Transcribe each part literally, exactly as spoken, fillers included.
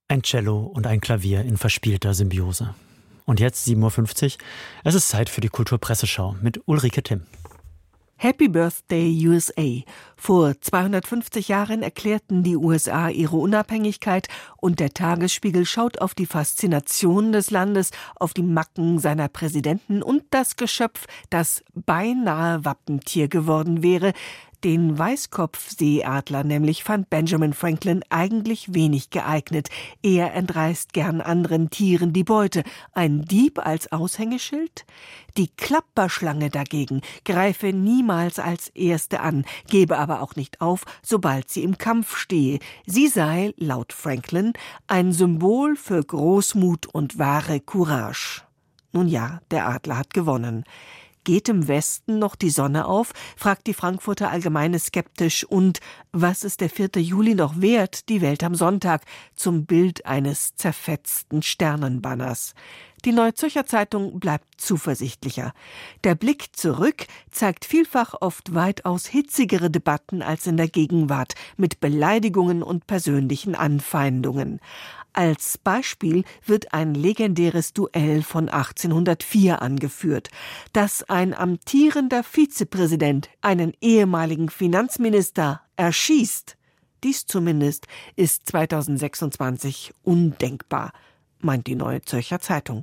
Ein Cello und ein Klavier in verspielter Symbiose. Und jetzt sieben Uhr fünfzig. Es ist Zeit für die Kulturpresseschau mit Ulrike Timm. Happy Birthday U S A. Vor zweihundertfünfzig Jahren erklärten die U S A ihre Unabhängigkeit und der Tagesspiegel schaut auf die Faszination des Landes, auf die Macken seiner Präsidenten und das Geschöpf, das beinahe Wappentier geworden wäre. Den Weißkopfseeadler nämlich fand Benjamin Franklin eigentlich wenig geeignet. Er entreißt gern anderen Tieren die Beute. Ein Dieb als Aushängeschild? Die Klapperschlange dagegen greife niemals als erste an, gebe aber auch nicht auf, sobald sie im Kampf stehe. Sie sei, laut Franklin, ein Symbol für Großmut und wahre Courage. Nun ja, der Adler hat gewonnen. Geht im Westen noch die Sonne auf, fragt die Frankfurter Allgemeine skeptisch. Und was ist der vierte Juli noch wert, die Welt am Sonntag, zum Bild eines zerfetzten Sternenbanners? Die Neue Zürcher Zeitung bleibt zuversichtlicher. Der Blick zurück zeigt vielfach oft weitaus hitzigere Debatten als in der Gegenwart, mit Beleidigungen und persönlichen Anfeindungen. Als Beispiel wird ein legendäres Duell von achtzehnhundertvier angeführt, dass ein amtierender Vizepräsident einen ehemaligen Finanzminister erschießt. Dies zumindest ist zweitausendsechsundzwanzig undenkbar, meint die Neue Zürcher Zeitung.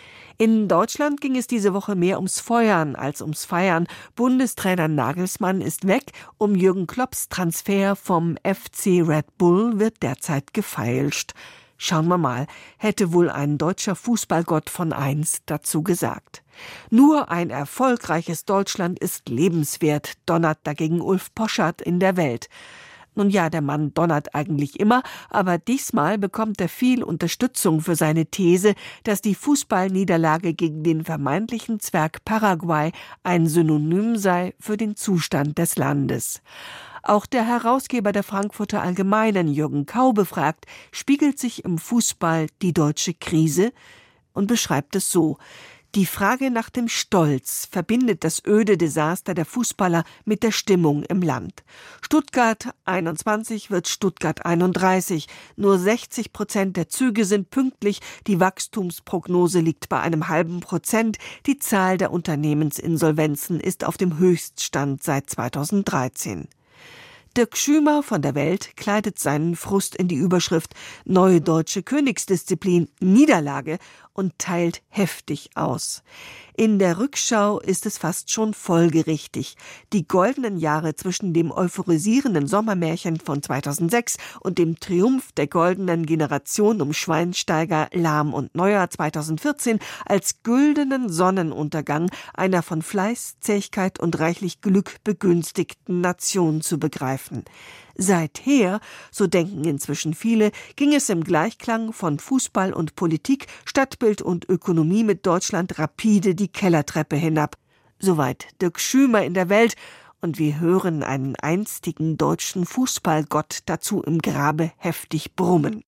In Deutschland ging es diese Woche mehr ums Feuern als ums Feiern. Bundestrainer Nagelsmann ist weg. Um Jürgen Klopps Transfer vom F C Red Bull wird derzeit gefeilscht. Schauen wir mal, hätte wohl ein deutscher Fußballgott von einst dazu gesagt. Nur ein erfolgreiches Deutschland ist lebenswert, donnert dagegen Ulf Poschardt in der Welt. Nun ja, der Mann donnert eigentlich immer, aber diesmal bekommt er viel Unterstützung für seine These, dass die Fußballniederlage gegen den vermeintlichen Zwerg Paraguay ein Synonym sei für den Zustand des Landes. Auch der Herausgeber der Frankfurter Allgemeinen, Jürgen Kaube, fragt, spiegelt sich im Fußball die deutsche Krise? Und beschreibt es so: Die Frage nach dem Stolz verbindet das öde Desaster der Fußballer mit der Stimmung im Land. Stuttgart einundzwanzig wird Stuttgart einunddreißig. Nur sechzig Prozent der Züge sind pünktlich. Die Wachstumsprognose liegt bei einem halben Prozent. Die Zahl der Unternehmensinsolvenzen ist auf dem Höchststand seit zweitausenddreizehn. Dirk Schümer von der Welt kleidet seinen Frust in die Überschrift Neue deutsche Königsdisziplin Niederlage und teilt heftig aus. In der Rückschau ist es fast schon folgerichtig. Die goldenen Jahre zwischen dem euphorisierenden Sommermärchen von zweitausendsechs und dem Triumph der goldenen Generation um Schweinsteiger, Lahm und Neuer zweitausendvierzehn als güldenen Sonnenuntergang einer von Fleiß, Zähigkeit und reichlich Glück begünstigten Nation zu begreifen. Seither, so denken inzwischen viele, ging es im Gleichklang von Fußball und Politik, Stadtbild und Ökonomie mit Deutschland rapide die Kellertreppe hinab. Soweit Dirk Schümer in der Welt, und wir hören einen einstigen deutschen Fußballgott dazu im Grabe heftig brummen.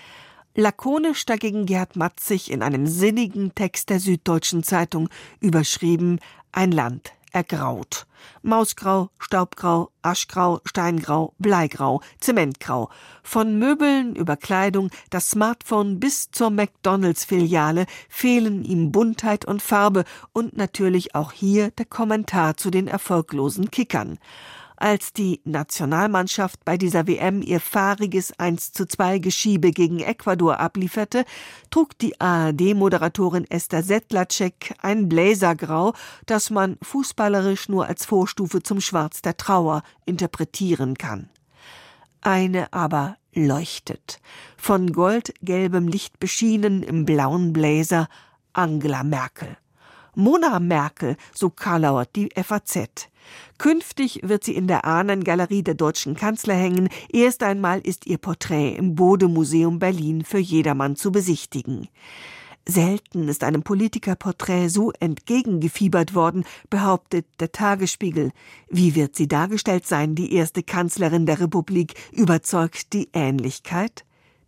Lakonisch dagegen Gerhard Matzig in einem sinnigen Text der Süddeutschen Zeitung überschrieben: Ein Land ergraut. Mausgrau, Staubgrau, Aschgrau, Steingrau, Bleigrau, Zementgrau. Von Möbeln über Kleidung, das Smartphone bis zur McDonalds-Filiale fehlen ihm Buntheit und Farbe und natürlich auch hier der Kommentar zu den erfolglosen Kickern. Als die Nationalmannschaft bei dieser W M ihr fahriges eins zu zwei Geschiebe gegen Ecuador ablieferte, trug die A R D-Moderatorin Esther Sedlacek ein Blazergrau, das man fußballerisch nur als Vorstufe zum Schwarz der Trauer interpretieren kann. Eine aber leuchtet. Von goldgelbem Licht beschienen im blauen Blazer Angela Merkel. Mona Merkel, so karlauert die F A Z. Künftig wird sie in der Ahnengalerie der deutschen Kanzler hängen. Erst einmal ist ihr Porträt im Bode-Museum Berlin für jedermann zu besichtigen. Selten ist einem Politikerporträt so entgegengefiebert worden, behauptet der Tagesspiegel. Wie wird sie dargestellt sein, die erste Kanzlerin der Republik? Überzeugt die Ähnlichkeit?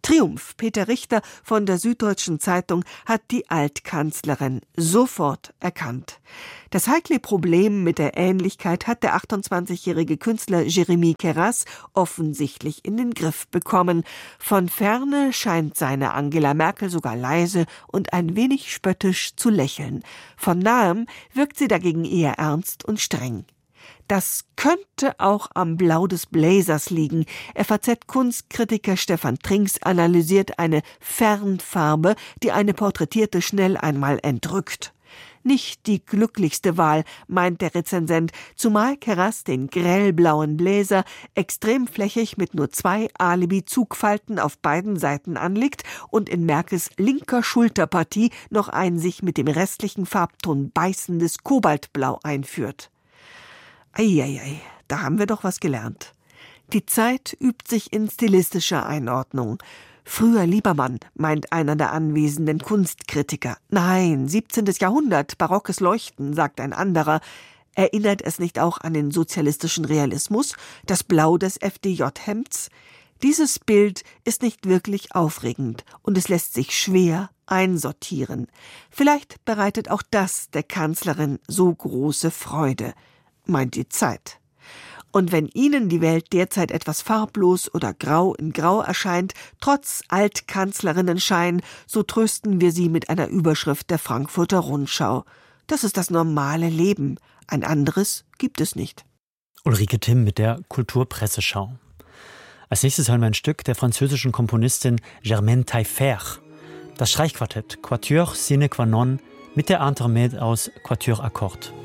Triumph. Peter Richter von der Süddeutschen Zeitung hat die Altkanzlerin sofort erkannt. Das heikle Problem mit der Ähnlichkeit hat der achtundzwanzigjährige Künstler Jérémie Keras offensichtlich in den Griff bekommen. Von Ferne scheint seine Angela Merkel sogar leise und ein wenig spöttisch zu lächeln. Von Nahem wirkt sie dagegen eher ernst und streng. Das könnte auch am Blau des Blazers liegen. F A Z-Kunstkritiker Stefan Trinks analysiert eine Fernfarbe, die eine Porträtierte schnell einmal entrückt. Nicht die glücklichste Wahl, meint der Rezensent, zumal Keras den grellblauen Blazer extrem flächig mit nur zwei Alibi-Zugfalten auf beiden Seiten anlegt und in Merkels linker Schulterpartie noch ein sich mit dem restlichen Farbton beißendes Kobaltblau einführt. Eieiei, da haben wir doch was gelernt. Die Zeit übt sich in stilistischer Einordnung. Früher Liebermann, meint einer der anwesenden Kunstkritiker. Nein, siebzehntes Jahrhundert, barockes Leuchten, sagt ein anderer. Erinnert es nicht auch an den sozialistischen Realismus, das Blau des F D J-Hemds? Dieses Bild ist nicht wirklich aufregend und es lässt sich schwer einsortieren. Vielleicht bereitet auch das der Kanzlerin so große Freude, meint die Zeit. Und wenn Ihnen die Welt derzeit etwas farblos oder grau in grau erscheint, trotz Altkanzlerinnenschein, so trösten wir Sie mit einer Überschrift der Frankfurter Rundschau. Das ist das normale Leben. Ein anderes gibt es nicht. Ulrike Timm mit der Kulturpresseschau. Als nächstes hören wir ein Stück der französischen Komponistin Germaine Taillefer. Das Streichquartett Quatuor sine qua non mit der Intermezzo aus Quatuor Akkord.